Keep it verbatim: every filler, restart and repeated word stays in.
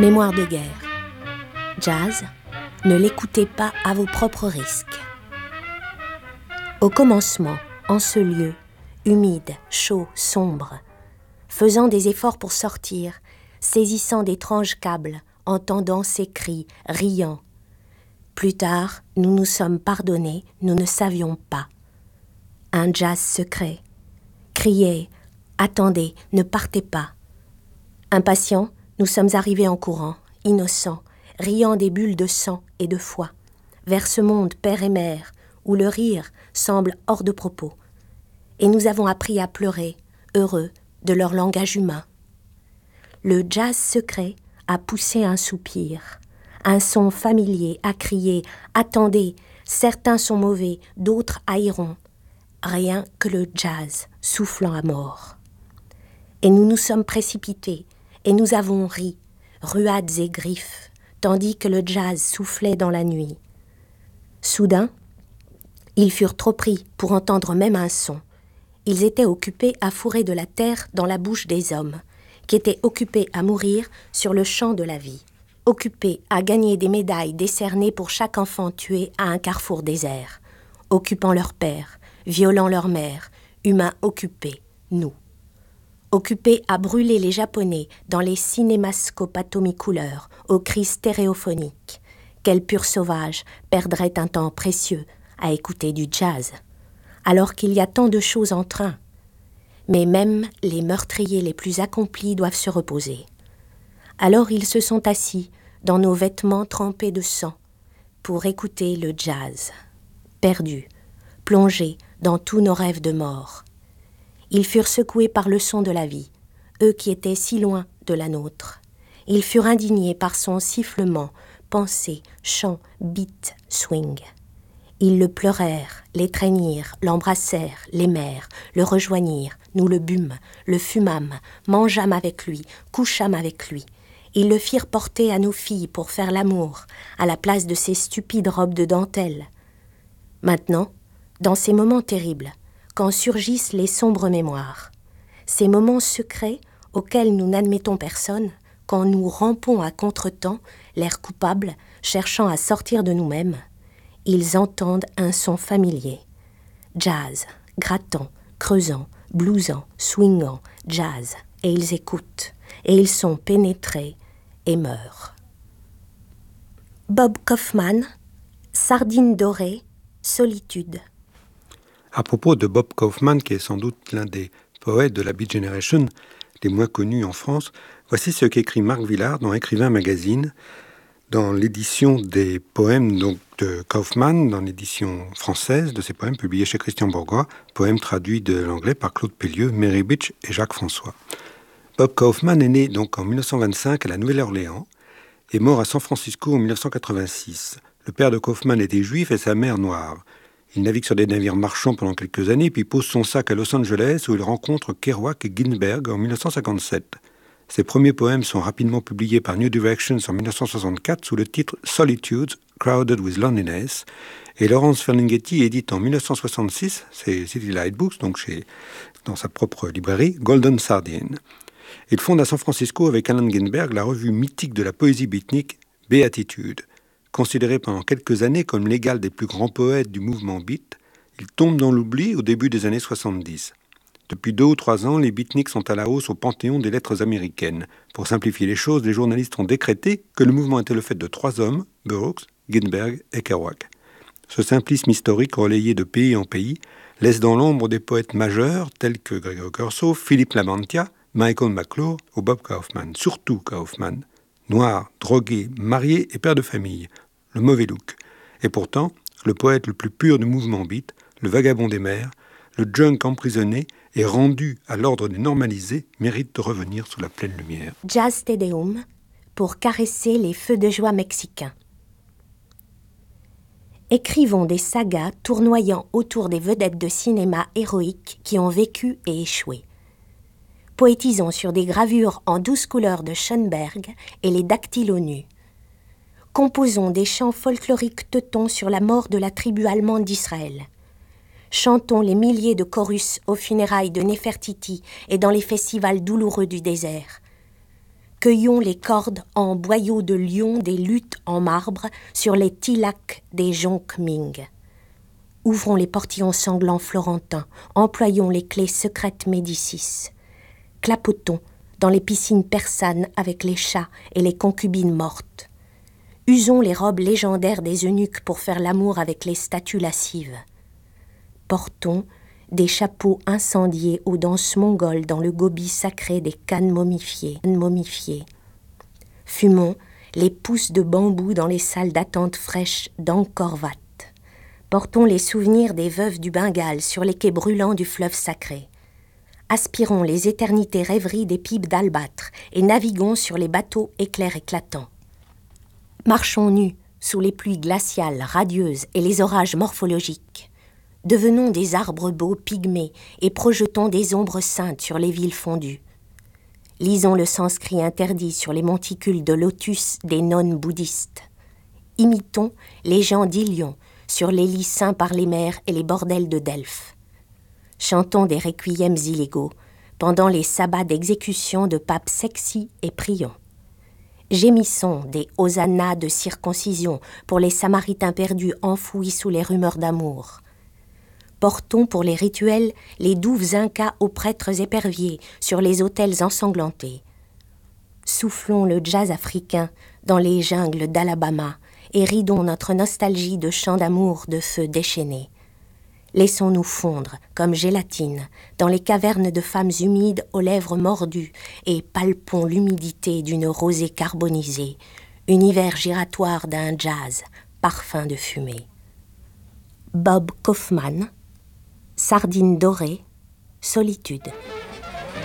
Mémoire de guerre. Jazz, ne l'écoutez pas à vos propres risques. Au commencement, en ce lieu, humide, chaud, sombre, faisant des efforts pour sortir, saisissant d'étranges câbles, entendant ses cris, riant. Plus tard, nous nous sommes pardonnés, nous ne savions pas. Un jazz secret. Criez, attendez, ne partez pas. Impatients, nous sommes arrivés en courant, innocents, riant des bulles de sang et de foi, vers ce monde père et mère, où le rire semble hors de propos. Et nous avons appris à pleurer, heureux, de leur langage humain. Le jazz secret a poussé un soupir, un son familier a crié « Attendez, certains sont mauvais, d'autres haïront ». Rien que le jazz soufflant à mort. Et nous nous sommes précipités, et nous avons ri, ruades et griffes, tandis que le jazz soufflait dans la nuit. Soudain, ils furent trop pris pour entendre même un son. Ils étaient occupés à fourrer de la terre dans la bouche des hommes, qui étaient occupés à mourir sur le champ de la vie, occupés à gagner des médailles décernées pour chaque enfant tué à un carrefour désert, occupant leur père, violant leur mère, humains occupés, nous. Occupés à brûler les Japonais dans les cinémascopes atomicouleurs aux cris stéréophoniques. Quel pur sauvage perdrait un temps précieux à écouter du jazz, alors qu'il y a tant de choses en train. Mais même les meurtriers les plus accomplis doivent se reposer. Alors ils se sont assis dans nos vêtements trempés de sang pour écouter le jazz, perdus, plongés dans tous nos rêves de mort. Ils furent secoués par le son de la vie, eux qui étaient si loin de la nôtre. Ils furent indignés par son sifflement, pensée, chant, beat, swing. Ils le pleurèrent, l'étreignirent, l'embrassèrent, l'aimèrent, le rejoignirent, nous le bûmes, le fumâmes, mangeâmes avec lui, couchâmes avec lui. Ils le firent porter à nos filles pour faire l'amour, à la place de ces stupides robes de dentelle. Maintenant, dans ces moments terribles, quand surgissent les sombres mémoires, ces moments secrets auxquels nous n'admettons personne, quand nous rampons à contre-temps, l'air coupable, cherchant à sortir de nous-mêmes, ils entendent un son familier. Jazz, grattant, creusant, bluesant, swingant, jazz, et ils écoutent, et ils sont pénétrés et meurent. Bob Kaufman, Sardine dorée, solitude. À propos de Bob Kaufman, qui est sans doute l'un des poètes de la Beat Generation les moins connus en France, voici ce qu'écrit Marc Villard dans Écrivain Magazine, dans l'édition des poèmes donc, de Kaufman, dans l'édition française de ses poèmes publiés chez Christian Bourgois, poèmes traduits de l'anglais par Claude Pellieu, Mary Beach et Jacques François. Bob Kaufman est né donc en dix-neuf cent vingt-cinq à la Nouvelle-Orléans et mort à San Francisco en dix-neuf cent quatre-vingt-six. Le père de Kaufman était juif et sa mère noire. Il navigue sur des navires marchands pendant quelques années, puis pose son sac à Los Angeles où il rencontre Kerouac et Ginsberg en dix-neuf cent cinquante-sept. Ses premiers poèmes sont rapidement publiés par New Directions en dix-neuf cent soixante-quatre sous le titre Solitudes, Crowded with Loneliness, et Lawrence Ferlinghetti édite en dix-neuf cent soixante-six, c'est City Light Books, donc chez, dans sa propre librairie, Golden Sardine. Il fonde à San Francisco avec Allen Ginsberg la revue mythique de la poésie beatnik, Béatitude. Considéré pendant quelques années comme l'égal des plus grands poètes du mouvement beat, il tombe dans l'oubli au début des années soixante-dix. Depuis deux ou trois ans, les beatniks sont à la hausse au panthéon des lettres américaines. Pour simplifier les choses, les journalistes ont décrété que le mouvement était le fait de trois hommes, Burroughs, Ginsberg et Kerouac. Ce simplisme historique relayé de pays en pays laisse dans l'ombre des poètes majeurs tels que Grégory Corso, Philippe Lamantia, Michael McClure ou Bob Kaufman, surtout Kaufman. Noir, drogué, marié et père de famille, le mauvais look. Et pourtant, le poète le plus pur du mouvement beat, le vagabond des mers, le junk emprisonné et rendu à l'ordre des normalisés, mérite de revenir sous la pleine lumière. Jazz Te Deum, pour caresser les feux de joie mexicains. Écrivons des sagas tournoyant autour des vedettes de cinéma héroïques qui ont vécu et échoué. Poétisons sur des gravures en douze couleurs de Schoenberg et les dactylos nus. Composons des chants folkloriques teutons sur la mort de la tribu allemande d'Israël. Chantons les milliers de chorus aux funérailles de Néfertiti et dans les festivals douloureux du désert. Cueillons les cordes en boyaux de lion des luttes en marbre sur les tilacs des jonques Ming. Ouvrons les portillons sanglants florentins, employons les clés secrètes Médicis. Clapotons dans les piscines persanes avec les chats et les concubines mortes. Usons les robes légendaires des eunuques pour faire l'amour avec les statues lascives. Portons des chapeaux incendiés aux danses mongoles dans le gobi sacré des cannes momifiées. momifiées. Fumons les pousses de bambou dans les salles d'attente fraîches d'Angkor Wat. Portons les souvenirs des veuves du Bengale sur les quais brûlants du fleuve sacré. Aspirons les éternités rêveries des pipes d'albâtre et naviguons sur les bateaux éclairs éclatants. Marchons nus sous les pluies glaciales radieuses et les orages morphologiques. Devenons des arbres beaux pygmées et projetons des ombres saintes sur les villes fondues. Lisons le sanskrit interdit sur les monticules de lotus des nonnes bouddhistes. Imitons les gens d'Ilion sur les lits saints par les mers et les bordels de Delphes. Chantons des requiems illégaux pendant les sabbats d'exécution de papes sexy et prions. Gémissons des hosannas de circoncision pour les samaritains perdus enfouis sous les rumeurs d'amour. Portons pour les rituels les douves incas aux prêtres éperviers sur les autels ensanglantés. Soufflons le jazz africain dans les jungles d'Alabama et ridons notre nostalgie de chants d'amour de feu déchaînés. Laissons-nous fondre comme gélatine dans les cavernes de femmes humides aux lèvres mordues et palpons l'humidité d'une rosée carbonisée, univers giratoire d'un jazz, parfum de fumée. Bob Kaufman, Sardine dorée, solitude.